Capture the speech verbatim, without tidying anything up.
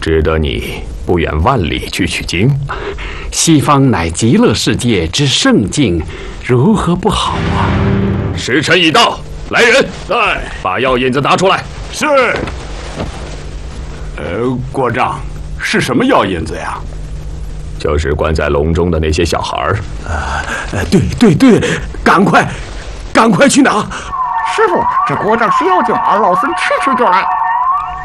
值得你不远万里去取经。 西方乃极乐世界之圣境，如何不好啊？ 时辰已到，来人，来，把药引子拿出来。 是。呃，国丈，是什么药引子呀？ 就是关在笼中的那些小孩儿。 呃，对对对，赶快，赶快去拿。 师傅，这国丈吃药酒，老孙去去就来。